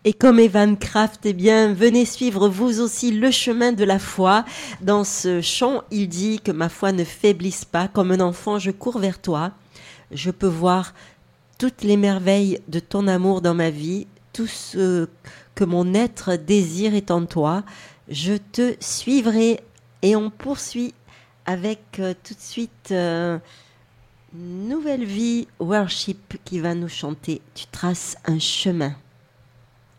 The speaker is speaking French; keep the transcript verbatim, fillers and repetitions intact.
Et comme Evan Kraft, eh bien, venez suivre vous aussi le chemin de la foi. Dans ce chant, il dit que ma foi ne faiblisse pas. Comme un enfant, je cours vers toi. Je peux voir toutes les merveilles de ton amour dans ma vie. Tout ce que mon être désire est en toi. Je te suivrai. Et on poursuit avec euh, tout de suite euh, Nouvelle Vie Worship qui va nous chanter Tu traces un chemin.